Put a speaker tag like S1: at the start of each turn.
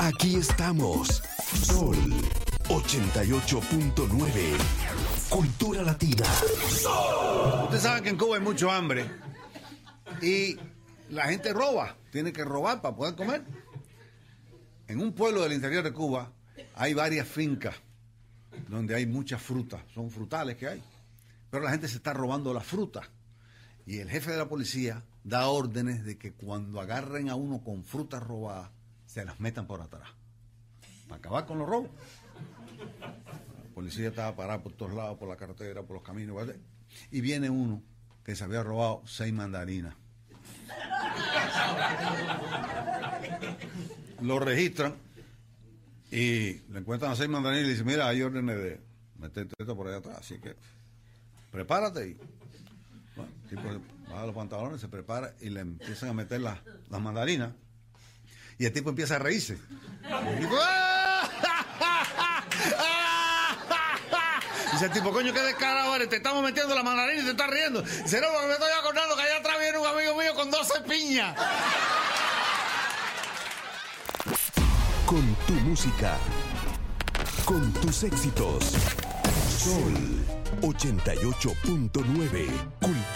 S1: Aquí estamos. Sol 88.9. Cultura Latina.
S2: Ustedes saben que en Cuba hay mucho hambre y la gente roba, tiene que robar para poder comer. En un pueblo del interior de Cuba hay varias fincas donde hay muchas frutas, son frutales que hay, pero la gente se está robando las frutas y el jefe de la policía da órdenes de que cuando agarren a uno con frutas robadas se las metan por atrás para acabar con los robos. La policía estaba parada por todos lados, por la carretera, por los caminos, ¿vale? Y viene uno que se había robado 6 mandarinas. Lo registran y le encuentran a 6 mandarinas y le dicen, mira, hay órdenes de meterte esto por allá atrás, así que prepárate. Y bueno, el tipo baja los pantalones, se prepara y le empiezan a meter las mandarinas y el tipo empieza a reírse. El tipo, dice el tipo, coño, qué descarado eres, te estamos metiendo la mandarina y te estás riendo. Dice, no, porque me estoy acordando que allá atrás viene un amigo mío con 12 piñas.
S1: Con tu música, con tus éxitos. Sol 88.9.